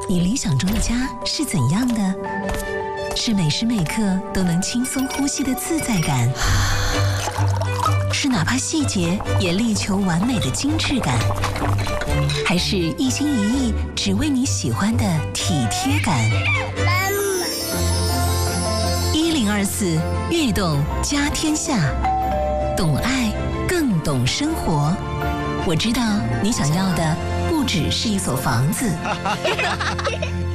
你理想中的家是怎样的？是每时每刻都能轻松呼吸的自在感，是哪怕细节也力求完美的精致感，还是一心一意只为你喜欢的体贴感？1024悦动家天下，懂爱更懂生活。我知道你想要的不只是一所房子。